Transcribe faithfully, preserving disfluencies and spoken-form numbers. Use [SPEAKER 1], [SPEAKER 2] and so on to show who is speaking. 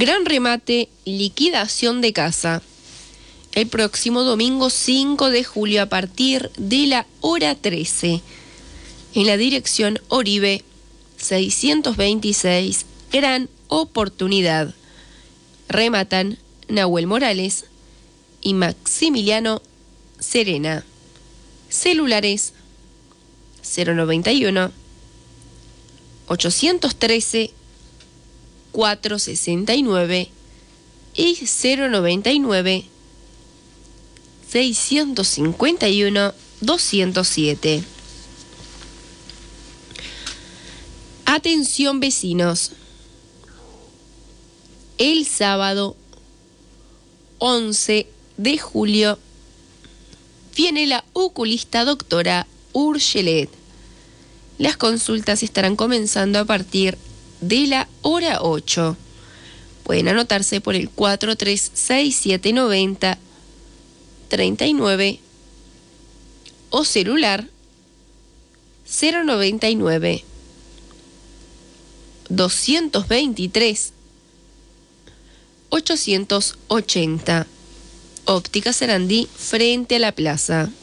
[SPEAKER 1] Gran remate, liquidación de casa. El próximo domingo cinco de julio a partir de la hora trece. En la dirección Oribe seiscientos veintiséis, gran oportunidad. Rematan Nahuel Morales y Maximiliano Serena. Celulares cero noventa y uno, ochocientos trece, cuatrocientos sesenta y nueve y cero noventa y nueve, seiscientos cincuenta y uno, doscientos siete. Atención vecinos. El sábado once de julio viene la oculista doctora Urgelet. Las consultas estarán comenzando a partir de la hora ocho. Pueden anotarse por el cuatro tres seis siete nueve cero, treinta y nueve o celular cero noventa y nueve, doscientos veintitrés, ochocientos ochenta. Óptica Sarandí frente a la plaza.